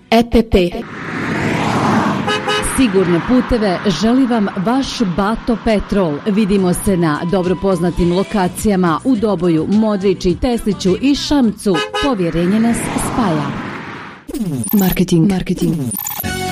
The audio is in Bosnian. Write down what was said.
EPP. Sigurne puteve želi vam vaš Bato Petrol. Vidimo se na dobro poznatim lokacijama u Doboju, Modrići, Tesliću i Šamcu. Povjerenje nas spaja. Marketing.